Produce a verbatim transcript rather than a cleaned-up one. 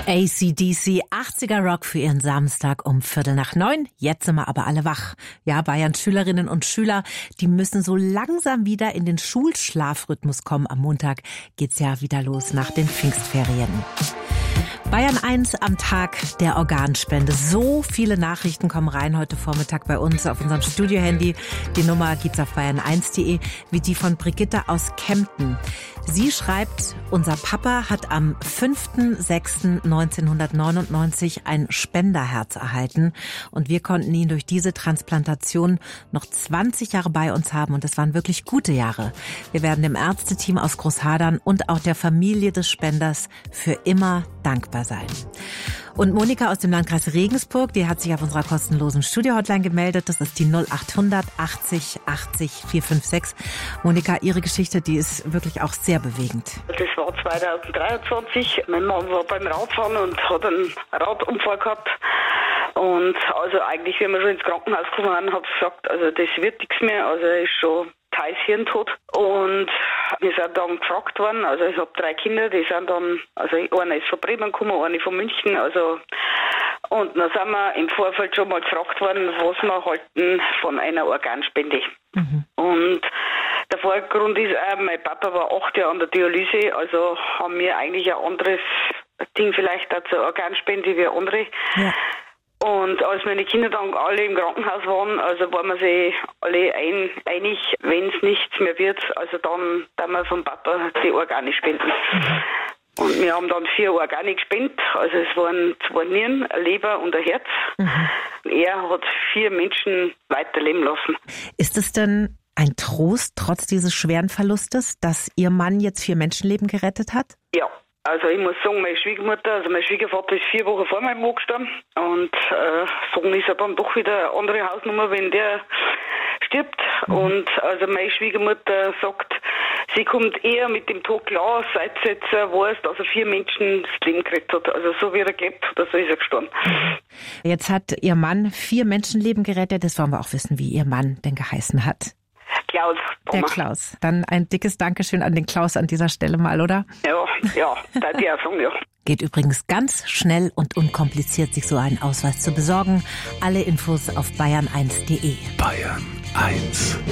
A C D C, achtziger Rock für ihren Samstag um Viertel nach neun. Jetzt sind wir aber alle wach. Ja, Bayerns Schülerinnen und Schüler, die müssen so langsam wieder in den Schulschlafrhythmus kommen. Am Montag geht's ja wieder los nach den Pfingstferien. Bayern eins am Tag der Organspende. So viele Nachrichten kommen rein heute Vormittag bei uns auf unserem Studiohandy. Die Nummer gibt's auf bayern eins punkt de, wie die von Brigitte aus Kempten. Sie schreibt, unser Papa hat am fünften sechsten neunzehnhundertneunundneunzig ein Spenderherz erhalten und wir konnten ihn durch diese Transplantation noch zwanzig Jahre bei uns haben und es waren wirklich gute Jahre. Wir werden dem Ärzteteam aus Großhadern und auch der Familie des Spenders für immer dankbar sein. Und Monika aus dem Landkreis Regensburg, die hat sich auf unserer kostenlosen Studio-Hotline gemeldet. Das ist die null achthundert achtzig achtzig vierhundertsechsundsechzig. Monika, Ihre Geschichte, die ist wirklich auch sehr bewegend. Das war zweitausenddreiundzwanzig. Mein Mann war beim Radfahren und hat einen Radunfall gehabt. Und also eigentlich, wenn wir schon ins Krankenhaus gekommen haben, hat er gesagt, also das wird nichts mehr. Also er ist schon teils hirntot. Und wir sind dann gefragt worden, also ich habe drei Kinder, die sind dann, also einer ist von Bremen gekommen, eine von München, also und dann sind wir im Vorfeld schon mal gefragt worden, was wir halten von einer Organspende. Mhm. Und der Vorgrund ist auch, mein Papa war acht Jahre an der Dialyse, also haben wir eigentlich ein anderes Ding vielleicht auch zur Organspende wie andere. Ja. Und als meine Kinder dann alle im Krankenhaus waren, also waren wir sich alle ein, einig, wenn es nichts mehr wird, also dann, dann wir vom Papa die Organe spenden. Mhm. Und wir haben dann vier Organe gespendet, also es waren zwei Nieren, eine Leber und ein Herz. Mhm. Er hat vier Menschen weiterleben lassen. Ist es denn ein Trost, trotz dieses schweren Verlustes, dass Ihr Mann jetzt vier Menschenleben gerettet hat? Ja. Also ich muss sagen, meine Schwiegermutter, also mein Schwiegervater ist vier Wochen vor meinem Mann gestorben und äh, sagen ist er dann doch wieder eine andere Hausnummer, wenn der stirbt. Mhm. Und also meine Schwiegermutter sagt, sie kommt eher mit dem Tod klar, seit sie jetzt weiß, dass er vier Menschen das Leben gerettet hat. Also so wie er gelebt hat, so ist er gestorben. Jetzt hat Ihr Mann vier Menschenleben gerettet, das wollen wir auch wissen, wie Ihr Mann denn geheißen hat. Klaus. Der Klaus. Dann ein dickes Dankeschön an den Klaus an dieser Stelle mal, oder? Ja, ja, da die auch sagen, ja. Geht übrigens ganz schnell und unkompliziert, sich so einen Ausweis zu besorgen. Alle Infos auf bayern eins punkt de. Bayern eins.